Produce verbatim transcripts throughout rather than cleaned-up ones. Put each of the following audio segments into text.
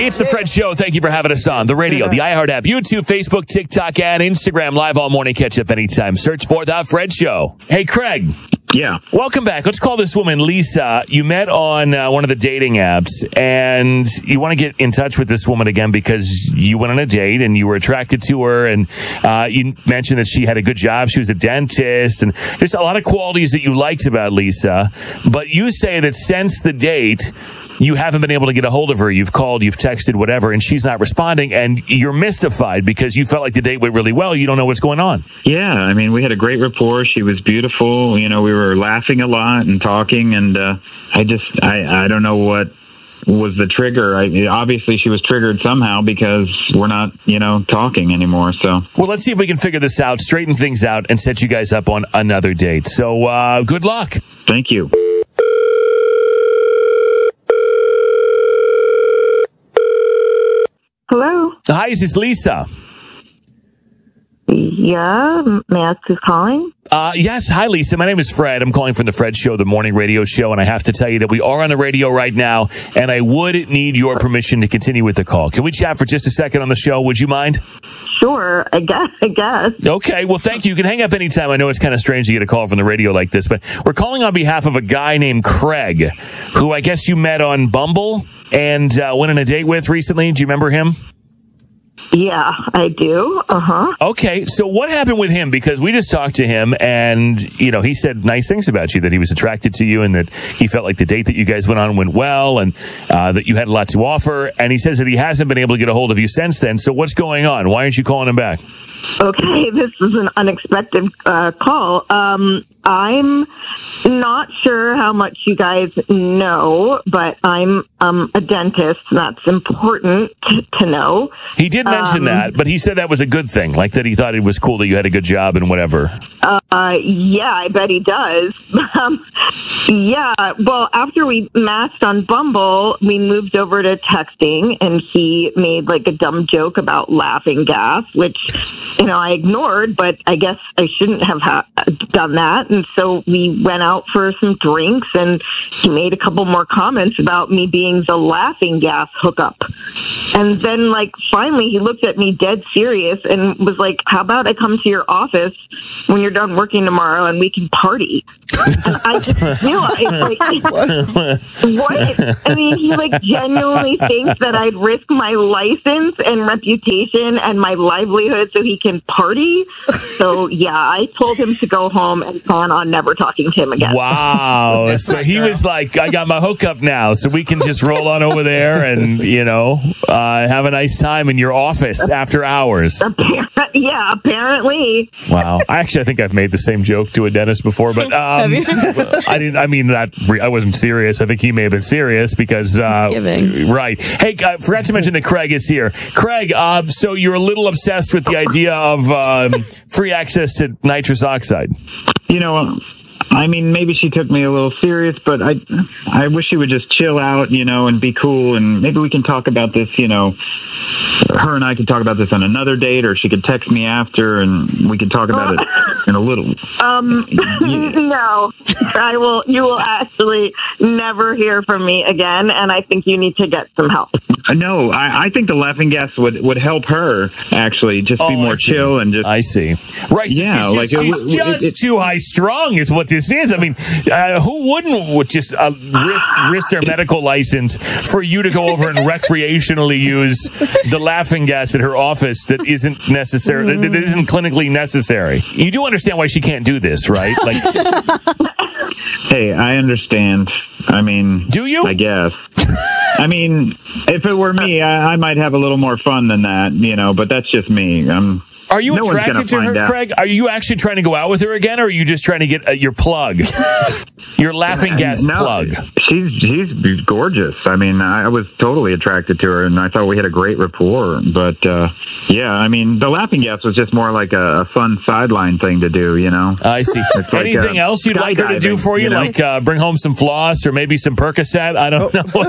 It's the Fred Show. Thank you for having us on the radio, the iHeart app, YouTube, Facebook, TikTok, and Instagram. Live all morning. Catch up anytime. Search for the Fred Show. Hey, Craig. Yeah. Welcome back. Let's call this woman Lisa. You met on uh, one of the dating apps, and you want to get in touch with this woman again because you went on a date and you were attracted to her, and uh, you mentioned that she had a good job. She was a dentist, and there's a lot of qualities that you liked about Lisa. But you say that since the date, you haven't been able to get a hold of her. You've called, you've texted, whatever, and she's not responding, and you're mystified because you felt like the date went really well. You don't know what's going on. Yeah, I mean, we had a great rapport. She was beautiful. You know, we were laughing a lot and talking, and uh, I just, I, I don't know what was the trigger. I, obviously, she was triggered somehow because we're not, you know, talking anymore. So, well, let's see if we can figure this out, straighten things out, and set you guys up on another date. So, uh, good luck. Thank you. Hello? Hi, is this Lisa? Yeah, may I ask who's calling? Uh, yes. Hi, Lisa. My name is Fred. I'm calling from the Fred Show, the morning radio show, and I have to tell you that we are on the radio right now, and I would need your permission to continue with the call. Can we chat for just a second on the show? Would you mind? Sure, I guess, I guess. Okay, well, thank you. You can hang up anytime. I know it's kind of strange to get a call from the radio like this, but we're calling on behalf of a guy named Craig, who I guess you met on Bumble and uh, went on a date with recently. Do you remember him? Yeah, I do. Uh-huh. Okay, so what happened with him? Because we just talked to him, and, you know, he said nice things about you, that he was attracted to you and that he felt like the date that you guys went on went well and uh, that you had a lot to offer. And he says that he hasn't been able to get a hold of you since then. So what's going on? Why aren't you calling him back? Okay, this is an unexpected uh, call. Um, I'm not sure how much you guys know, but I'm um, a dentist. That's important to know. He did mention um, that, but he said that was a good thing, like that he thought it was cool that you had a good job and whatever. Uh, yeah, I bet he does. um, yeah, well, after we matched on Bumble, we moved over to texting, and he made like a dumb joke about laughing gas, which, you know, I ignored, but I guess I shouldn't have ha- done that. And so we went out for some drinks, and he made a couple more comments about me being the laughing gas hookup. And then, like, finally he looked at me dead serious and was like, how about I come to your office when you're done working tomorrow and we can party? And I just realized, like, what? I mean, he, like, genuinely thinks that I'd risk my license and reputation and my livelihood so he can party. So, yeah, I told him to go home and plan on never talking to him again. Wow. So he was like, I got my hookup now, so we can just roll on over there and, you know, uh, have a nice time in your office after hours. Yeah, apparently. Wow. I actually, I think I've made the same joke to a dentist before, but um, I didn't, I mean, not, I wasn't serious. I think he may have been serious because, uh, right. Hey, I forgot to mention that Craig is here. Craig, uh, so you're a little obsessed with the idea of um, free access to nitrous oxide. You know, I mean, maybe she took me a little serious, but I I wish she would just chill out, you know, and be cool, and maybe we can talk about this, you know, her and I could talk about this on another date, or she could text me after, and we could talk about it in a little. Um, no, I will, you will actually never hear from me again, and I think you need to get some help. No, I, I think the laughing gas would, would help her, actually, just oh, be more chill and just... I see. Right, so yeah, she's, like just, it, she's it, just it, too high-strung is what this is. I mean, uh, who wouldn't would just uh, risk, risk their medical license for you to go over and recreationally use the laughing gas at her office that isn't necessary, mm. that isn't clinically necessary? You do understand why she can't do this, right? Like, hey, I understand. I mean, do you? I guess. I mean, if it were me, I, I might have a little more fun than that, you know, but that's just me. I'm. Are you no attracted to her, out. Craig? Are you actually trying to go out with her again, or are you just trying to get uh, your plug? Your laughing gas no, plug. She's she's gorgeous. I mean, I was totally attracted to her, and I thought we had a great rapport. But, uh, yeah, I mean, the laughing gas was just more like a, a fun sideline thing to do, you know? I see. Like Anything else you'd like her to do for you? you know? Like uh, bring home some floss or maybe some Percocet? I don't oh, know.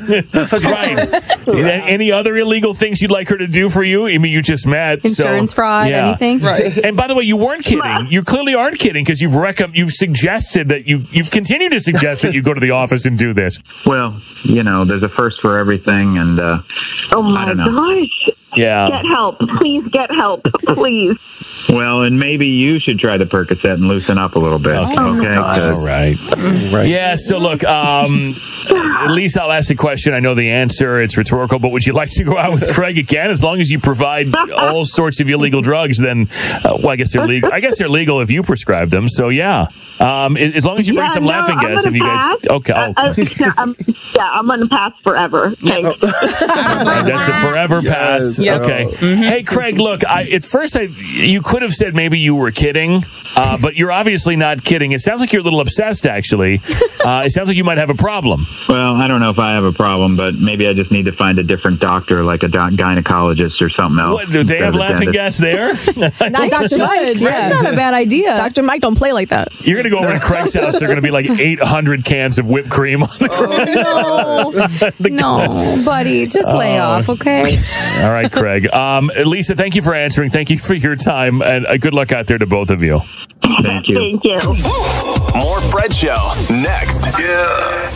Right. Right. Any other illegal things you'd like her to do for you? I mean, you just met. Insurance so, fraud, yeah. anything? Right. And by the way, you weren't kidding. You clearly aren't kidding because you've rec- you've suggested that you you've continued to suggest that you go to the office and do this. Well, you know, there's a first for everything, and uh, Oh my gosh. Yeah. Get help. Please get help. Please. Well, and maybe you should try the Percocet and loosen up a little bit. Okay. okay? All right. Right. Yeah, so look, um, at least I'll ask the question. I know the answer. It's rhetorical, but would you like to go out with Craig again? As long as you provide all sorts of illegal drugs, then, uh, well, I guess they're legal. I guess they're legal if you prescribe them, so yeah. Um, as long as you bring yeah, some no, laughing I'm gas and you guys... pass. Okay. Uh, Oh. uh, no, I'm, yeah, I'm going to pass forever. Thanks. And that's a forever Yes. pass. Yep. Okay. Mm-hmm. Hey, Craig, look, I, at first I, you could have said maybe you were kidding, uh, but you're obviously not kidding. It sounds like you're a little obsessed, actually. Uh, it sounds like you might have a problem. Well, I don't know if I have a problem, but maybe I just need to find a different doctor, like a doc- gynecologist or something else. What, do they have laughing gas there? Not Doctor Mike. Yeah. That's not a bad idea. Doctor Mike don't play like that. You're going to go over to Craig's house. There are going to be like eight hundred cans of whipped cream on the ground. No, no, buddy, just lay Uh, off, okay? All right, Craig. Um, Lisa, thank you for answering. Thank you for your time, and uh, good luck out there to both of you. Thank you. Thank you. More Fred Show next. Yeah.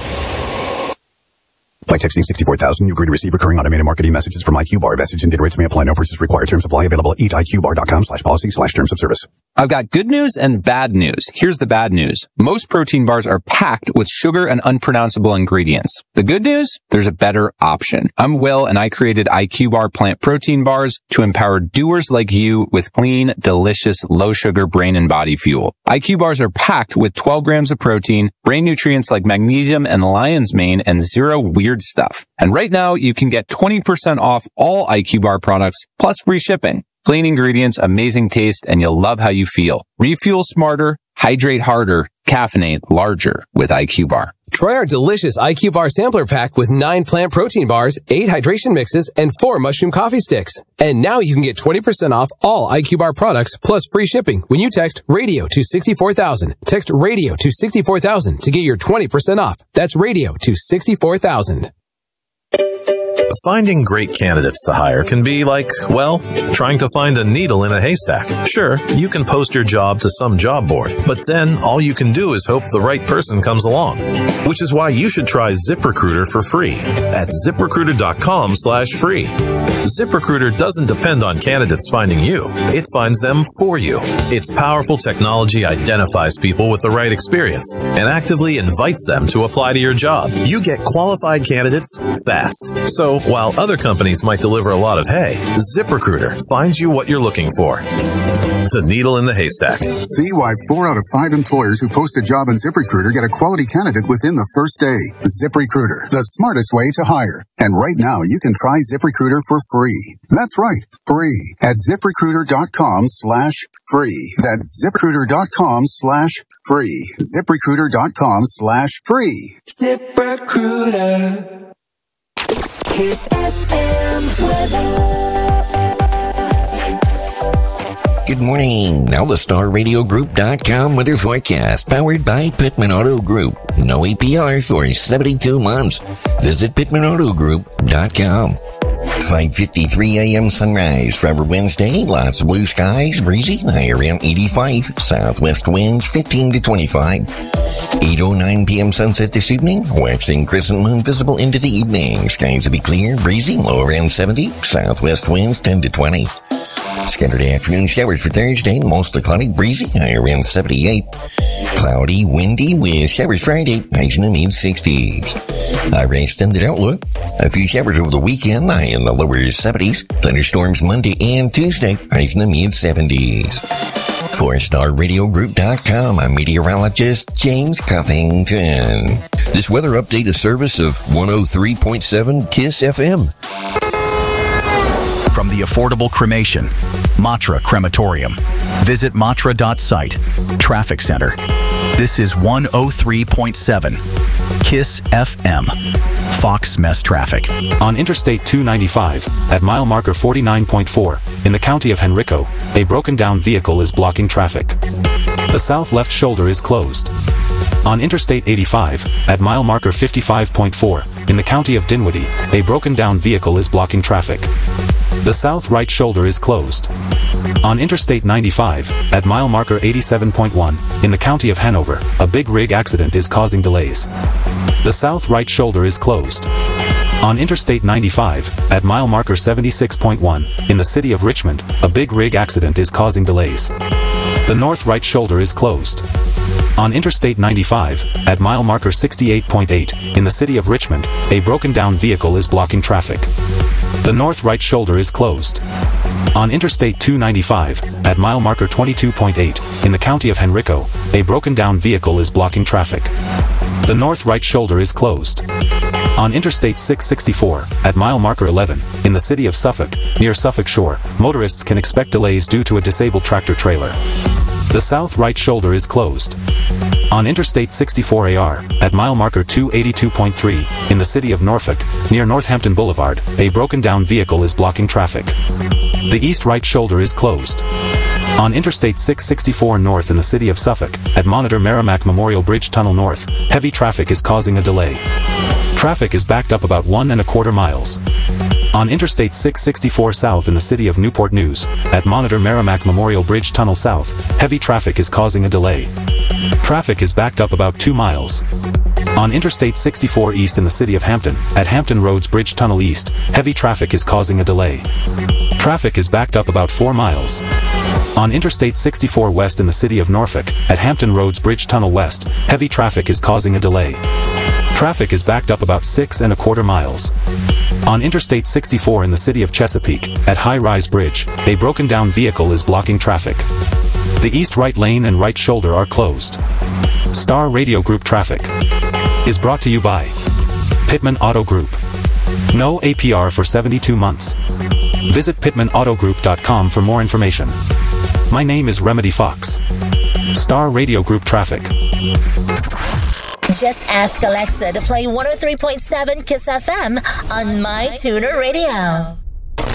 By texting sixty-four thousand, you agree to receive recurring automated marketing messages from IQBar. Message and data rates may apply. No purchase required. Terms apply. Available at eat I Q bar dot com slash policy slash terms of service. I've got good news and bad news. Here's the bad news. Most protein bars are packed with sugar and unpronounceable ingredients. The good news? There's a better option. I'm Will, and I created IQBar plant protein bars to empower doers like you with clean, delicious, low-sugar brain and body fuel. I Q bars are packed with twelve grams of protein, brain nutrients like magnesium and lion's mane, and zero weird stuff. And right now, you can get twenty percent off all I Q bar products, plus free shipping. Clean ingredients, amazing taste, and you'll love how you feel. Refuel smarter, hydrate harder, caffeinate larger with I Q bar. Try our delicious I Q Bar sampler pack with nine plant protein bars, eight hydration mixes, and four mushroom coffee sticks. And now you can get twenty percent off all I Q Bar products plus free shipping when you text radio to sixty-four thousand. Text radio to sixty-four thousand to get your twenty percent off. That's radio to sixty-four thousand. Finding great candidates to hire can be like, well, trying to find a needle in a haystack. Sure, you can post your job to some job board, but then all you can do is hope the right person comes along. Which is why you should try ZipRecruiter for free at ZipRecruiter.com slash free. ZipRecruiter doesn't depend on candidates finding you. It finds them for you. Its powerful technology identifies people with the right experience and actively invites them to apply to your job. You get qualified candidates fast. So while other companies might deliver a lot of hay, ZipRecruiter finds you what you're looking for. The needle in the haystack. See why four out of five employers who post a job on ZipRecruiter get a quality candidate within the first day. ZipRecruiter, the smartest way to hire. And right now, you can try ZipRecruiter for free. That's right, free. At ZipRecruiter.com slash free. That's ZipRecruiter.com slash free. ZipRecruiter.com slash free. ZipRecruiter. Kiss F M weather. Good morning. Now the Star Radio Group dot com weather forecast, powered by Pittman Auto Group. No A P R for seventy-two months. Visit Pittman Auto Group dot com. five fifty-three a.m. sunrise. Forever Wednesday. Lots of blue skies. Breezy. High around eighty-five. Southwest winds fifteen to twenty-five. eight oh nine p.m. sunset this evening. Waxing crescent moon visible into the evening. Skies will be clear. Breezy. Low around seventy. Southwest winds ten to twenty. Scattered afternoon showers for Thursday. Mostly cloudy. Breezy. High around seventy-eight. Cloudy, windy with showers Friday. Highs in the mid sixties. Our extended outlook. A few showers over the weekend. High in the lower seventies. Thunderstorms Monday and Tuesday. Highs in the mid seventies. For Star Radio Group dot com, I'm meteorologist James Cuffington. This weather update is service of one oh three point seven KISS F M. From the affordable cremation, Matra Crematorium. Visit matra dot site. Traffic Center. This is one oh three point seven KISS F M. Fox Mess Traffic. On Interstate two ninety-five, at mile marker forty-nine point four, in the county of Henrico, a broken down vehicle is blocking traffic. The south left shoulder is closed. On Interstate eighty-five, at mile marker fifty-five point four, in the county of Dinwiddie, a broken down vehicle is blocking traffic. The south right shoulder is closed. On Interstate ninety-five, at mile marker eighty-seven point one, in the county of Hanover, a big rig accident is causing delays. The south right shoulder is closed. On Interstate ninety-five, at mile marker seventy-six point one, in the city of Richmond, a big rig accident is causing delays. The north right shoulder is closed. On Interstate ninety-five, at mile marker sixty-eight point eight, in the city of Richmond, a broken down vehicle is blocking traffic. The north right shoulder is closed. On Interstate two ninety-five, at mile marker twenty-two point eight, in the county of Henrico, a broken down vehicle is blocking traffic. The north right shoulder is closed. On Interstate six sixty-four, at mile marker eleven, in the city of Suffolk, near Suffolk Shore, motorists can expect delays due to a disabled tractor-trailer. The south right shoulder is closed. On Interstate sixty-four A R, at mile marker two eighty-two point three, in the city of Norfolk, near Northampton Boulevard, a broken-down vehicle is blocking traffic. The east right shoulder is closed. On Interstate six sixty-four North in the city of Suffolk, at Monitor Merrimack Memorial Bridge Tunnel North, heavy traffic is causing a delay. Traffic is backed up about one and a quarter miles. On Interstate six sixty-four South in the city of Newport News, at Monitor Merrimack Memorial Bridge Tunnel South, heavy traffic is causing a delay. Traffic is backed up about two miles. On Interstate sixty-four East in the city of Hampton, at Hampton Roads Bridge Tunnel East, heavy traffic is causing a delay. Traffic is backed up about four miles. On Interstate sixty-four West in the city of Norfolk, at Hampton Roads Bridge Tunnel West, heavy traffic is causing a delay. Traffic is backed up about six and a quarter miles. On Interstate sixty-four in the city of Chesapeake, at High Rise Bridge, a broken down vehicle is blocking traffic. The east right lane and right shoulder are closed. Star Radio Group Traffic is brought to you by Pittman Auto Group. No A P R for seventy-two months. Visit pittman auto group dot com for more information. My name is Remedy Fox. Star Radio Group Traffic. Just ask Alexa to play one oh three point seven Kiss F M on My Tuner Radio.